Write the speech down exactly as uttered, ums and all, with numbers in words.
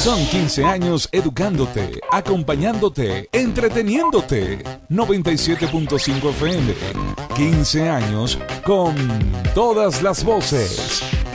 Son quince años educándote, acompañándote, entreteniéndote. noventa y siete punto cinco F M. quince años con todas las voces.